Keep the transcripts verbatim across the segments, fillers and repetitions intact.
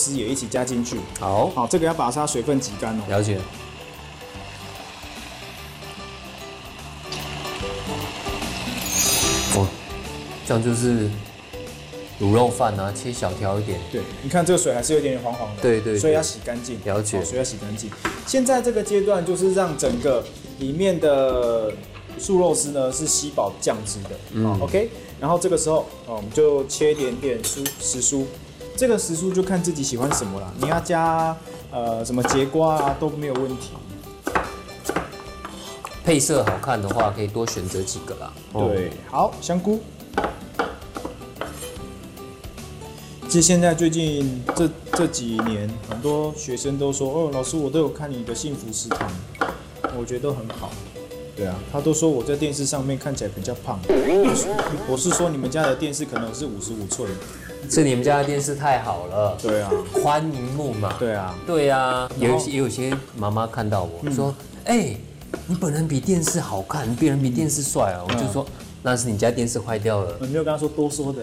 丝也一起加进去。 好， 好，这个要把它水分挤干哦。 了解。哦，这样就是卤肉饭啊，切小条一点。 对，你看这个水还是有点点黄黄的。 对 对, 对， 所以要洗干净。 了解， 水要洗干净。现在这个阶段就是让整个里面的素肉丝呢是吸饱酱汁的。嗯 ，OK。然后这个时候，哦，我们就切一点点蔬时蔬。这个时蔬就看自己喜欢什么啦，你要加呃什么节瓜啊都没有问题。 配色好看的话，可以多选择几个啦。 对，好，香菇。其实现在最近这这几年，很多学生都说，哦，老师我都有看你的幸福食堂，我觉得都很好。对啊，他都说我在电视上面看起来比较胖。我是说你们家的电视可能是五十五寸。 是你们家的电视太好了。 对啊， 宽荧幕嘛。 对啊， 对啊，有一些也有些妈妈看到我、嗯、说，哎、欸，你本人比电视好看，你本人比电视帅啊，我就说。那是你家电视坏掉了。 我没有跟他说多说的。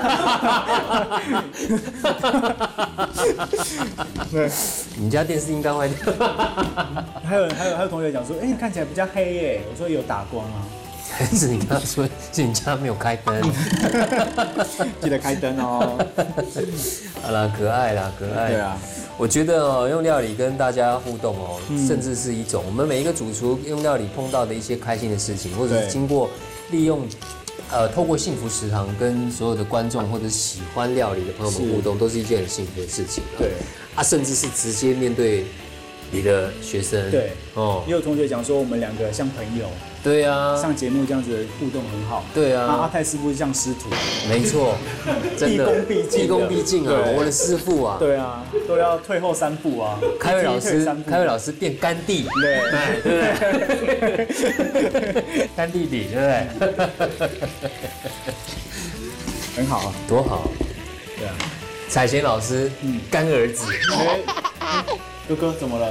对， 你家电视应该坏掉。 还有还有还有同学讲说，哎、欸，看起来比较黑耶。我说有打光啊。 还是你跟他说是你家没有开灯。 记得开灯哦。 好啦，可爱啦，可爱。 对啊。 我觉得哦，用料理跟大家互动哦，嗯、甚至是一种我们每一个主厨用料理碰到的一些开心的事情，或者是经过利用，呃，透过幸福食堂跟所有的观众或者喜欢料理的朋友们互动，都是一件很幸福的事情。 对， 啊，甚至是直接面对你的学生。 对，哦，也有同学讲说我们两个像朋友。 对啊， 上节目这样子的互动很好。 对啊， 阿泰师傅像师徒。 没错，真的， 毕恭毕敬， 毕恭毕敬啊！我的师傅啊。 对啊，都要退后三步啊。 开胃老师，开胃老师变干弟。 对对对，干弟弟，对不对？ 很好啊， 多好。 对啊， 彩贤老师，嗯，干儿子。 哥哥怎么了？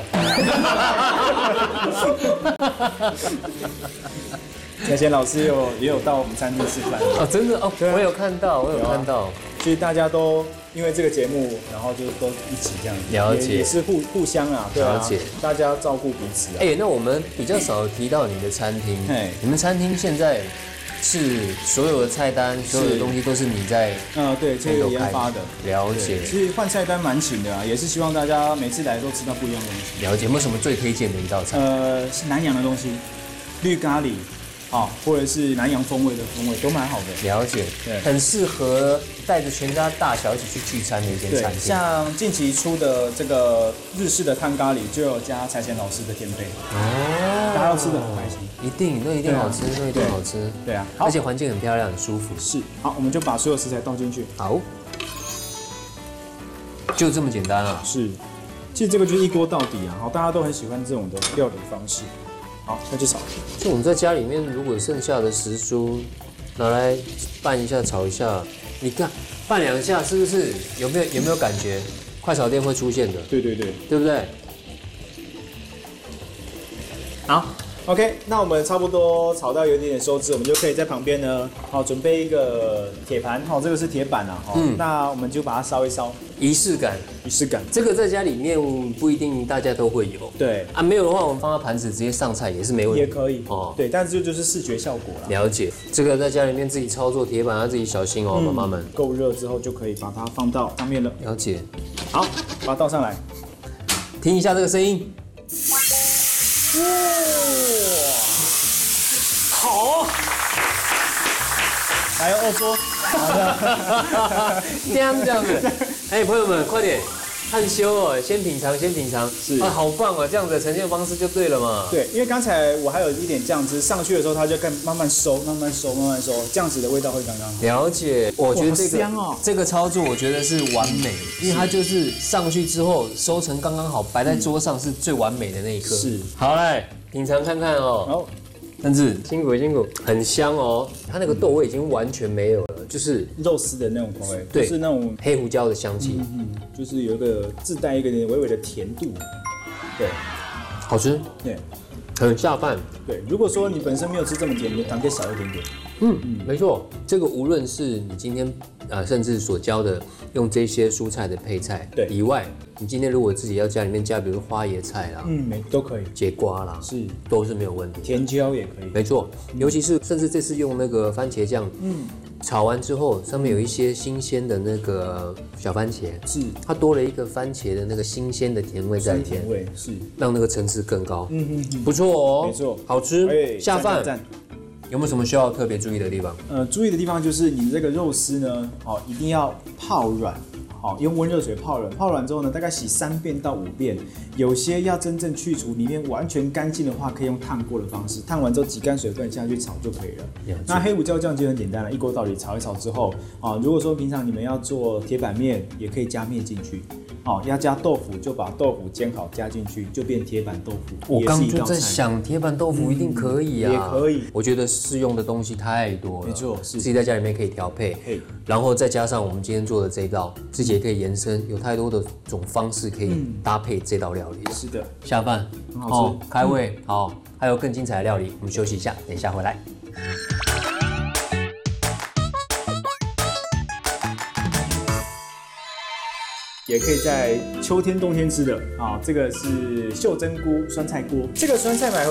彩贤老师有也有到我们餐厅吃饭哦，真的哦，我有看到，我有看到。 其实大家都因为这个节目，然后就都一起这样了解， 也是互互相啊，对啊， 了解， 大家照顾彼此啊。 哎，那我们比较少提到你的餐厅，你们餐厅现在是所有的菜单，所有的东西都是你在呃对这个研发的， 了解。 其实换菜单蛮勤的啊，也是希望大家每次来都吃到不一样的东西。 了解，有没有什么最推荐的一道菜？ 呃，是南洋的东西，绿咖喱。啊，或者是南洋风味的风味都蛮好的。 了解，对，很适合带着全家大小一起去聚餐的一间餐厅。 像近期出的这个日式的汤咖喱，就有加彩贤老师的天贝，哦，大家都吃得很开心。 一定，都一定好吃，都一定好吃。 对啊， 而且环境很漂亮，很舒服。 是，好，我们就把所有食材倒进去。 好，就这么简单啊。 是，其实这个就是一锅到底啊，好，大家都很喜欢这种的料理方式。好，那就炒。 就我们在家里面，如果剩下的时蔬拿来拌一下、炒一下，你看拌两下，是不是有没有有没有感觉？快炒店会出现的。 对对对， 对不对？ 好 ，OK， 那我们差不多炒到有一点点收汁，我们就可以在旁边呢，好准备一个铁盘，好，这个是铁板啊，嗯，那我们就把它烧一烧。 仪式感， 仪式感， 这个在家里面不一定大家都会有。 对啊，没有的话，我们放到盘子直接上菜也是没问题， 也可以哦。对，但是这就是视觉效果啦。 了解，这个在家里面自己操作铁板要自己小心哦，妈妈们。 够热之后就可以把它放到上面了。 了解， 好，把它倒上来， 听一下这个声音。 哇，好，来二桌。 这样这样子，哎，朋友们，快点，害羞哦，先品尝，先品尝，是啊，好棒哦，这样子的呈现方式就对了嘛。 对，因为刚才我还有一点酱汁上去的时候，它就看慢慢收，慢慢收，慢慢收，这样子的味道会刚刚好。 了解，我觉得这个、 哦、 这个操作我觉得是完美，因为它就是上去之后收成刚刚好，摆在桌上是最完美的那一刻。是，好来品尝看看哦。好。但是辛苦辛苦，很香哦，它那个豆味已经完全没有了，就是肉丝的那种口味， 对， 就是那种黑胡椒的香气， 嗯嗯，就是有一个自带一个点微微的甜度，对， 好吃， 对， 很下饭， 对。如果说你本身没有吃这么甜，你的糖可以少一点点， 嗯嗯，没错，这个无论是你今天呃，甚至所教的用这些蔬菜的配菜对以外，你今天如果自己要家里面加，比如花椰菜啦， 嗯，没都可以， 节瓜啦， 是都是没有问题的。 甜椒也可以， 没错，尤其是甚至这次用那个番茄酱，嗯，炒完之后上面有一些新鲜的那个小番茄， 是它多了一个番茄的那个新鲜的甜味在里面酸甜，味是， 让那个层次更高。 嗯嗯嗯， 不错哦， 没错， 好吃， 哎下饭。 赞赞赞有没有什么需要特别注意的地方？ 呃，注意的地方就是你这个肉丝呢，哦，一定要泡软，好、用温热水泡软，泡软之后呢，大概洗三遍到五遍。有些要真正去除里面完全干净的话，可以用烫过的方式，烫完之后挤干水分下去炒就可以了。那黑胡椒酱就很简单了，一锅到底炒一炒之后，啊，如果说平常你们要做铁板面，也可以加面进去。好、要加豆腐就把豆腐煎好加进去，就变铁板豆腐。 我刚就在想，铁板豆腐一定可以啊， 嗯、也可以。 我觉得适用的东西太多了， 没错，是自己在家里面可以调配，然后再加上我们今天做的这一道，自己也可以延伸，有太多的种方式可以搭配这道料理。 嗯、是的， 下饭很好吃， 哦、开胃、嗯、好，还有更精彩的料理，我们休息一下，等一下回来。 也可以在秋天、冬天吃的啊。这个是袖珍菇酸菜锅，这个酸菜买